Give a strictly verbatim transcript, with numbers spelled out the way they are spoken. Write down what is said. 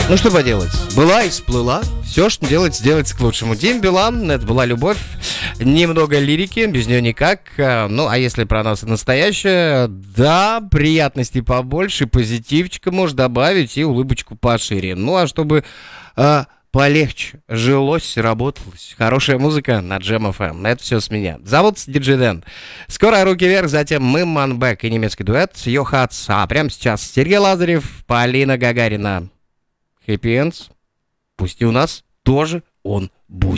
Ну что поделать, была и всплыла. Все, что делать, сделать к лучшему. Дим Билан, это была любовь. Немного лирики, без нее никак. Ну, а если про нас и настоящее, да, приятностей побольше, позитивчика может добавить и улыбочку пошире. Ну, а чтобы э, полегче жилось, работалось, хорошая музыка на Джем эф эм. Это все с меня. Зовут диджей Дэн. Скоро руки вверх, затем мы, Манбек и немецкий дуэт Йохац. А прямо сейчас Сергей Лазарев, Полина Гагарина. Хэппи Эндс. Пусть и у нас тоже он будет.